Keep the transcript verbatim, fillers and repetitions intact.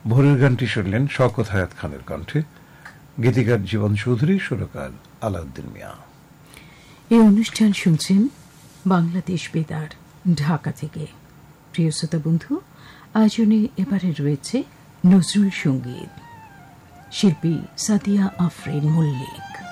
ভোরের গানটি শুনলেন শওকত হায়াত খানের কণ্ঠে, গীতিকার জীবন চৌধুরী, সুরকার আলাউদ্দিন মিয়া। এই অনুষ্ঠান শুনছেন বাংলাদেশ বেতার ঢাকা থেকে। প্রিয় শ্রোতা বন্ধু, আয়োজনে এবারে রয়েছে নজরুল সঙ্গীত, শিল্পী সাদিয়া আফরিন মল্লিক।